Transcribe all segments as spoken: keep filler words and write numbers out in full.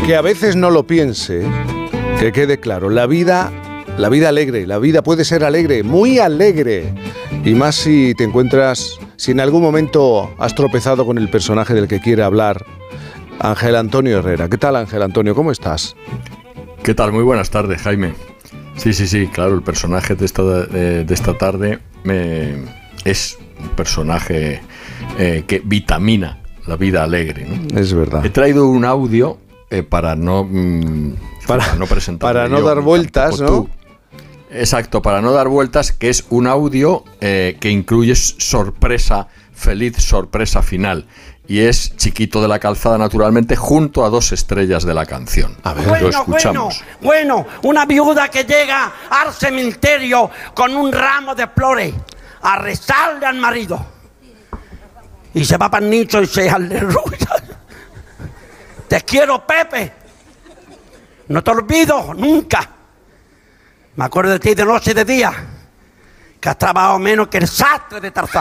aunque a veces no lo piense, que quede claro, la vida, la vida alegre, la vida puede ser alegre, muy alegre, y más si te encuentras, si en algún momento has tropezado con el personaje del que quiere hablar, Ángel Antonio Herrera. ¿Qué tal, Ángel Antonio? ¿Cómo estás? ¿Qué tal? Muy buenas tardes, Jaime. Sí, sí, sí, claro, el personaje de esta, de, de esta tarde me, es un personaje eh, que vitamina la vida alegre, ¿no? Es verdad. He traído un audio eh, para no mm, para, para no presentar para no yo, dar vueltas, ¿no? Tú. Exacto, para no dar vueltas, que es un audio eh, que incluye sorpresa, feliz sorpresa final. Y es Chiquito de la Calzada, naturalmente, junto a dos estrellas de la canción. A ver, bueno, lo escuchamos. Bueno, bueno, una viuda que llega al cementerio con un ramo de flores a rezarle al marido. Y se va para el nicho y se aleluya. Te quiero, Pepe. No te olvido nunca. Me acuerdo de ti de noche y de día, que has trabajado menos que el sastre de Tarzán.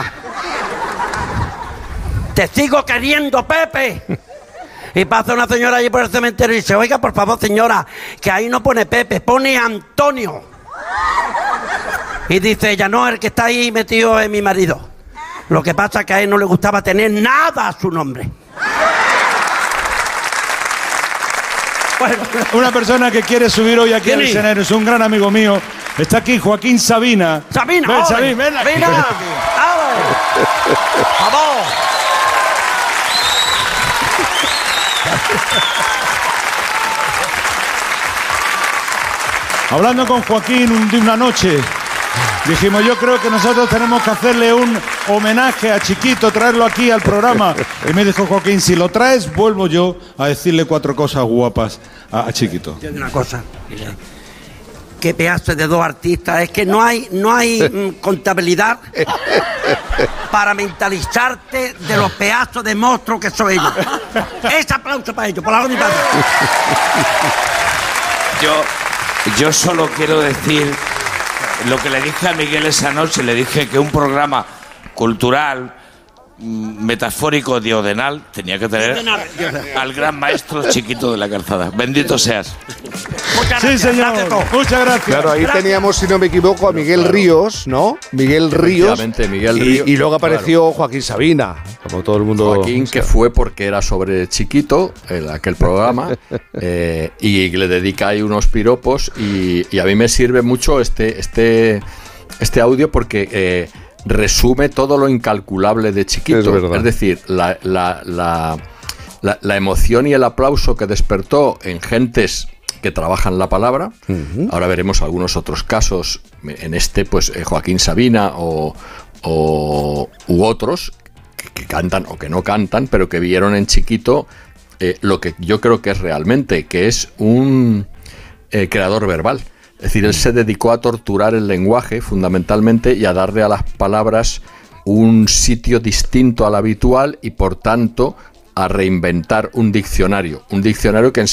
Te sigo queriendo, Pepe. Y pasa una señora allí por el cementerio y dice, oiga, por favor, señora, que ahí no pone Pepe, pone Antonio. Y dice ella, no, el que está ahí metido es mi marido. Lo que pasa es que a él no le gustaba tener nada a su nombre. Bueno, una persona que quiere subir hoy aquí al escenario es un gran amigo mío. Está aquí Joaquín Sabina. Sabina, ven, Sabina, ven aquí. Sabina, vamos. Hablando con Joaquín un, de una noche, dijimos, yo creo que nosotros tenemos que hacerle un homenaje a Chiquito, traerlo aquí al programa. Y me dijo Joaquín, si lo traes, vuelvo yo a decirle cuatro cosas guapas a, a Chiquito. Una cosa, qué pedazo de dos artistas, es que no hay, no hay mm, contabilidad para mentalizarte de los pedazos de monstruos que son ellos. Ese aplauso para ellos, por la mi padre. Yo, yo solo quiero decir lo que le dije a Miguel esa noche. Le dije que un programa cultural, metafórico, diodenal, tenía que tener al gran maestro Chiquito de la Calzada. Bendito seas. Muchas sí, gracias, señor. gracias. Muchas gracias. Claro, ahí Gracias. teníamos, si no me equivoco, a Miguel claro. Ríos, ¿no? Miguel Ríos. Miguel y, Ríos. y luego apareció claro. Joaquín Sabina, como todo el mundo. Joaquín, que fue porque era sobre Chiquito, el, aquel programa, eh, y le dedica ahí unos piropos. Y, y a mí me sirve mucho este, este, este audio porque eh, resume todo lo incalculable de Chiquito. Es, es decir, la, la, la, la, la emoción y el aplauso que despertó en gentes que trabajan la palabra. Uh-huh. Ahora veremos algunos otros casos, en este pues eh, Joaquín Sabina o, o u otros que, que cantan o que no cantan, pero que vieron en Chiquito eh, lo que yo creo que es realmente, que es un eh, creador verbal. Es decir, él se dedicó a torturar el lenguaje fundamentalmente y a darle a las palabras un sitio distinto al habitual y por tanto a reinventar un diccionario, un diccionario que